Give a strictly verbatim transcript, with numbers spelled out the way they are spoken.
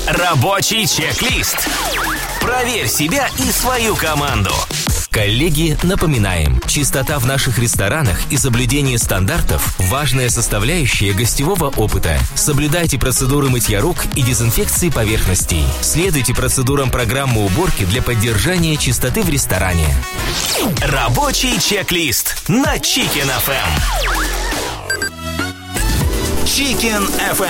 Рабочий чек-лист. Проверь себя и свою команду. Коллеги, напоминаем, чистота в наших ресторанах и соблюдение стандартов – важная составляющая гостевого опыта. Соблюдайте процедуры мытья рук и дезинфекции поверхностей. Следуйте процедурам программы уборки для поддержания чистоты в ресторане. Рабочий чек-лист на Chicken эф эм. Chicken эф эм.